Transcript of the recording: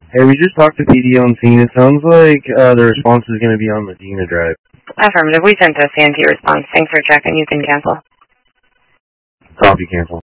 Hey, we just talked to PD on scene. It sounds like the response is going to be on Medina Drive. Affirmative. We sent a CNT response. Thanks for checking. You can cancel. Copy, cancel.